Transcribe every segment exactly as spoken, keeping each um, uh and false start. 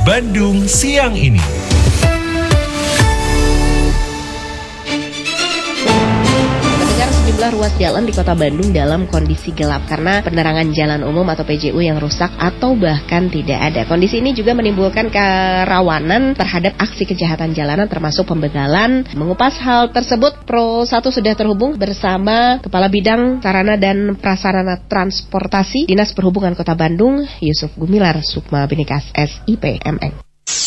Bandung siang ini. Sejumlah ruas jalan di kota Bandung dalam kondisi gelap karena penerangan jalan umum atau P J U yang rusak atau bahkan tidak ada. Kondisi ini juga menimbulkan kerawanan terhadap aksi kejahatan jalanan termasuk pembegalan. Mengupas hal tersebut, Pro satu sudah terhubung bersama Kepala Bidang Sarana dan Prasarana Transportasi Dinas Perhubungan Kota Bandung, Yusuf Gumilar Sukma Binikas S I P M N.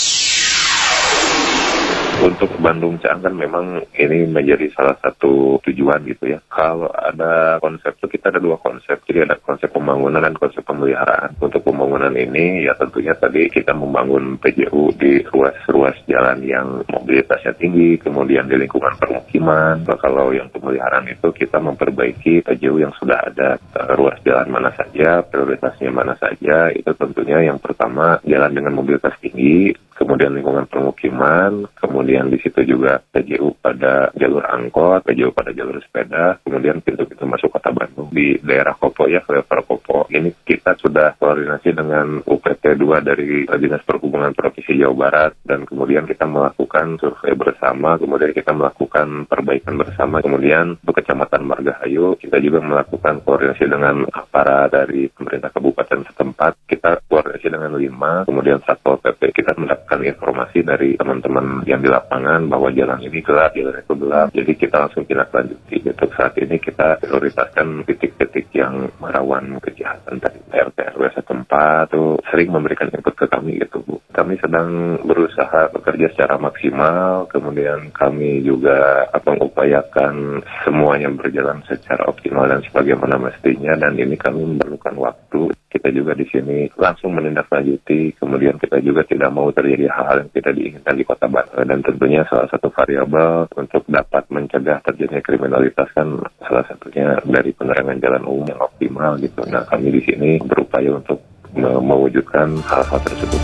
Untuk Bandung Ciang kan memang ini menjadi salah satu tujuan gitu ya. Kalau ada konsep itu kita ada dua konsep. Jadi ada konsep pembangunan dan konsep pemeliharaan. Untuk pembangunan ini ya tentunya tadi kita membangun P J U di ruas-ruas jalan yang mobilitasnya tinggi, kemudian di lingkungan permukiman. Nah, kalau yang pemeliharaan itu kita memperbaiki P J U yang sudah ada, ruas jalan mana saja, prioritasnya mana saja. Itu tentunya yang pertama jalan dengan mobilitas tinggi, kemudian lingkungan permukiman, kemudian di situ juga P J U pada jalur angkot, P J U pada jalur sepeda, kemudian pintu-pintu masuk kota Bandung di daerah Kopo ya, flyover Kopo. Ini kita sudah koordinasi dengan U P T dua dari Dinas Perhubungan Provinsi Jawa Barat, dan kemudian kita melakukan survei bersama, kemudian kita melakukan perbaikan bersama, kemudian untuk Kecamatan Margahayu kita juga melakukan koordinasi dengan aparat dari pemerintah kabupaten setempat, kita koordinasi dengan lima, kemudian Satpol P P kita mendapatkan informasi dari teman-teman yang di lapangan bahwa jalan ini gelap, jalan itu gelap. Jadi kita langsung tindak lanjuti. Untuk saat ini kita prioritaskan titik-titik yang rawan kejahatan tadi. R T R W setempat tuh sering memberikan input ke kami gitu, Bu. Kami sedang berusaha bekerja secara maksimal, kemudian kami juga mengupayakan semuanya berjalan secara optimal dan sebagaimana mestinya, dan ini kami memerlukan waktu. Kita juga di sini langsung menindaklanjuti, kemudian kita juga tidak mau terjadi hal-hal yang tidak diinginkan di Kota Bandung, dan tentunya salah satu variabel untuk dapat mencegah terjadinya kriminalitas kan salah satunya dari penerangan jalan umum yang optimal gitu. Nah, kami di sini berupaya untuk mewujudkan hal-hal tersebut.